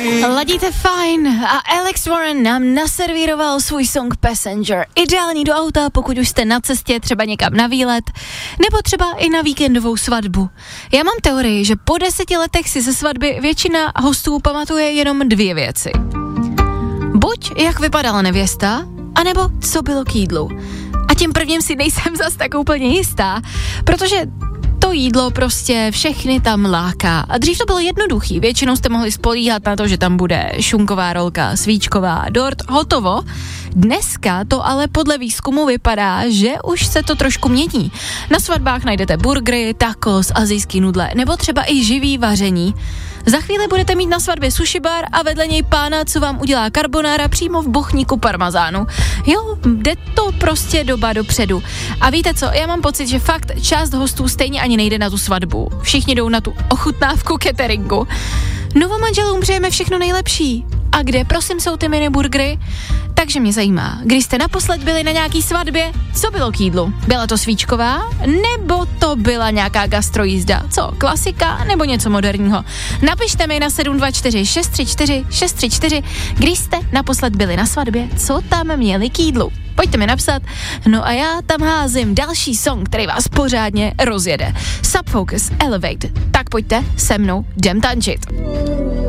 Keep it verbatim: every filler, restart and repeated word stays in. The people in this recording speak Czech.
Ladíte fajn a Alex Warren nám naservíroval svůj song Passenger. Ideální do auta, pokud už jste na cestě třeba někam na výlet, nebo třeba i na víkendovou svatbu. Já mám teorii, že po deseti letech si ze svatby většina hostů pamatuje jenom dvě věci. Buď jak vypadala nevěsta, anebo co bylo k jídlu. A tím prvním si nejsem zas tak úplně jistá, protože to jídlo prostě všechny tam láká. A dřív to bylo jednoduchý, většinou jste mohli spolíhat na to, že tam bude šunková rolka, svíčková, dort, hotovo. Dneska to ale podle výzkumu vypadá, že už se to trošku mění. Na svatbách najdete burgery, tacos, asijský nudle, nebo třeba i živý vaření. Za chvíli budete mít na svatbě sushi bar a vedle něj pána, co vám udělá carbonara přímo v bochníku parmazánu. Jo, jde to prostě doba dopředu. A víte co, já mám pocit, že fakt část hostů stejně ani nejde na tu svatbu. Všichni jdou na tu ochutnávku cateringu. Novomanželům přejeme všechno nejlepší. A kde, prosím, jsou ty miniburgery? Takže mě zajímá, když jste naposled byli na nějaký svatbě, co bylo k jídlu? Byla to svíčková? Nebo to byla nějaká gastrojízda? Co, klasika nebo něco moderního? Napište mi na sedm dva čtyři šest tři čtyři šest tři čtyři, když jste naposled byli na svatbě, co tam měli k jídlu. Pojďte mi napsat, no a já tam házím další song, který vás pořádně rozjede. Subfocus, Elevate, tak pojďte se mnou jdem tančit.